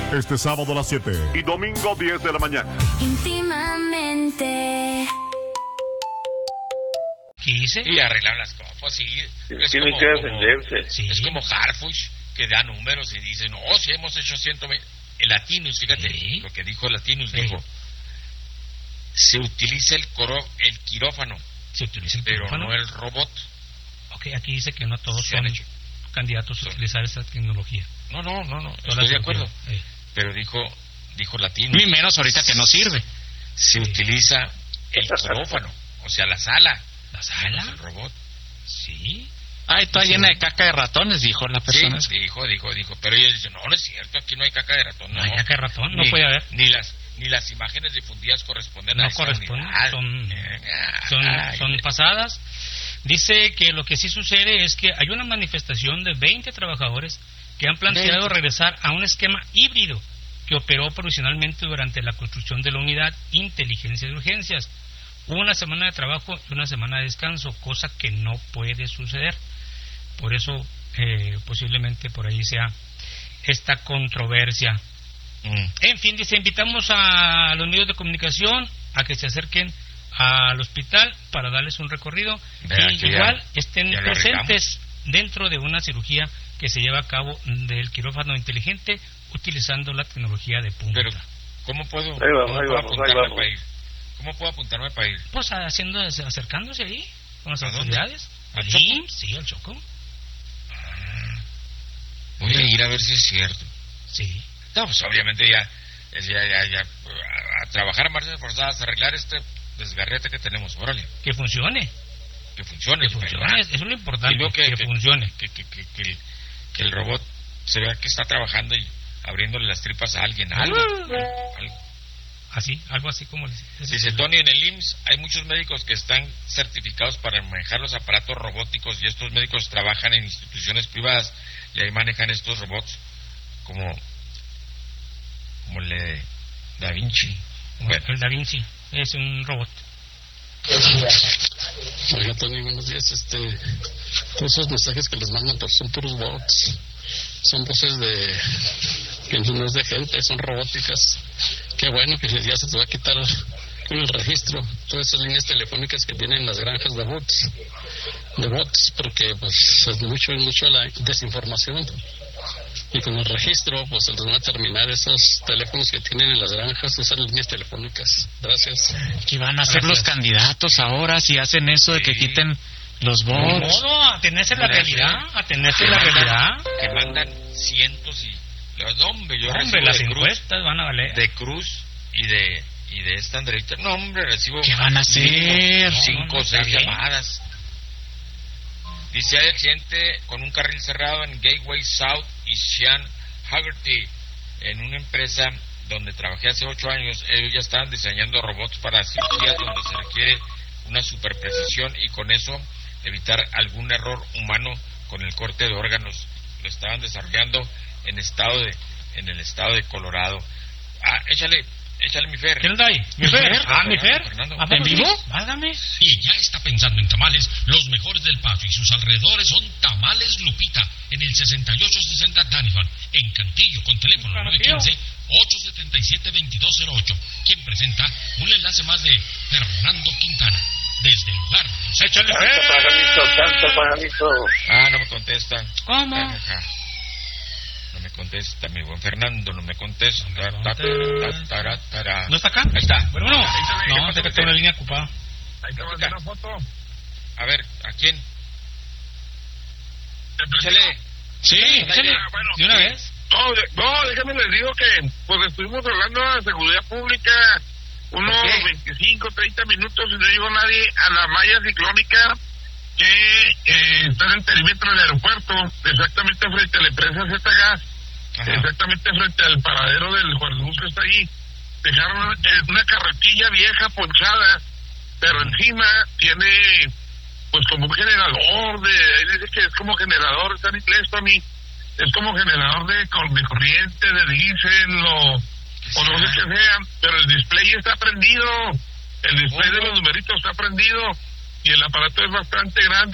Este sábado a las 7 y domingo 10 de la mañana. Íntimamente. ¿Qué dice? Y arreglar las cosas, sí. Tiene que defenderse. Sí. Es como Harfuch, que da números y dice, no, si hemos hecho 120. El Latinus, fíjate, Sí. lo que dijo Latinus, Sí. dijo, se utiliza el quirófano, Se utiliza el pero quirófano. no el robot. Ok, aquí dice que no todos Se han son hecho. candidatos a utilizar esa tecnología. No, Todas estoy las de acuerdo. cirugías. Pero dijo Latinus, Ni menos ahorita que no sirve. se utiliza el quirófano, o sea, la sala. ¿La no sala? es el robot. Sí. Ah, está llena de caca de ratones, dijo la persona. Sí, dijo, pero ella dice, no es cierto, aquí no hay caca de ratón. No hay caca de ratón, no puede haber. Ni las imágenes difundidas corresponden a No esa corresponden, unidad. son pasadas. Dice que lo que sí sucede es que hay una manifestación de 20 trabajadores que han planteado regresar a un esquema híbrido que operó provisionalmente durante la construcción de la unidad Inteligencia de Urgencias. Una semana de trabajo y una semana de descanso, cosa que no puede suceder. Por eso posiblemente por ahí sea esta controversia. En fin, dice, invitamos a los medios de comunicación a que se acerquen al hospital para darles un recorrido y igual estén presentes dentro de una cirugía que se lleva a cabo del quirófano inteligente utilizando la tecnología de punta. Pero, ¿cómo puedo vamos. para ir? ¿Cómo puedo apuntarme para ir? Pues acercándose ahí con las ¿A dónde? autoridades. ¿Al ¿Al Choco? IMSS? Sí, al Choco. Voy a ir a ver si es cierto. Sí. No, pues obviamente ya a trabajar a marchas forzadas, a arreglar este desgarrete que tenemos. Órale, Que funcione. que funcione. Eso ¿verdad? es lo importante, Y luego que funcione. Que el robot se vea que está trabajando y abriéndole las tripas a alguien. Algo. Así, algo así como Dice Tony, en el IMSS hay muchos médicos que están certificados para manejar los aparatos robóticos y estos médicos trabajan en instituciones privadas y ahí manejan estos robots como el de Da Vinci. Bueno, El Da Vinci es un robot. Oiga, Tony, buenos días. Todos esos mensajes que les mandan son puros bots. Son voces que no es de gente, son robóticas. Qué bueno que ya se te va a quitar con el registro todas esas líneas telefónicas que tienen las granjas de bots, porque pues es mucho la desinformación. Y con el registro, pues se les van a terminar esos teléfonos que tienen en las granjas, esas líneas telefónicas. Gracias. ¿Qué van a hacer los candidatos ahora si hacen eso de que quiten los bots? No, atenerse a la realidad. Que mandan cientos y... Hombre, yo Hombre, recibo las de Cruz, encuestas van a valer. de Cruz y de esta Andreita. No, hombre, recibo... ¿Qué van a hacer? 5 o está 6 bien. llamadas. Dice, hay accidente con un carril cerrado en Gateway South y Sean Haggerty, en una empresa donde trabajé hace 8 años. Ellos ya estaban diseñando robots para cirugías donde se requiere una superprecisión y con eso evitar algún error humano con el corte de órganos. Lo estaban desarrollando en el estado de Colorado. Échale mi Fer. ¿Quién está ahí? ¿Mi Fer? Fernando, ¿Mi Fer? Fernando. ¿En vivo? Válgame. Y ya está pensando en tamales, los mejores del Paso y sus alrededores son Tamales Lupita, en el 6860 Danivan, en Cantillo, con teléfono 915-877-2208, quien presenta un enlace más de Fernando Quintana, desde el lugar. ¡Échale Tanto pajarito. No me contesta. ¿Cómo? Ajá. No me contesta, mi buen Fernando, no me contesta. ¿No está acá? Ahí está. Bueno, no, te tengo una línea ocupada. Ahí te mandé una foto. A ver, ¿a quién? Échale. Sí, échale. bueno, ¿De una vez? No, déjame les digo que pues estuvimos hablando de seguridad pública unos 25, 30 minutos y no llegó nadie a la malla ciclónica que está en el perímetro del aeropuerto, exactamente frente a la empresa Z-Gas, exactamente frente al paradero del Juárez que está ahí. Dejaron una carretilla vieja ponchada, pero encima tiene pues como un generador dice que es como generador, está en inglés, Tony, es como generador de corriente, de diésel o no sé qué sea, pero el display está prendido, el display de los numeritos está prendido y el aparato es bastante grande.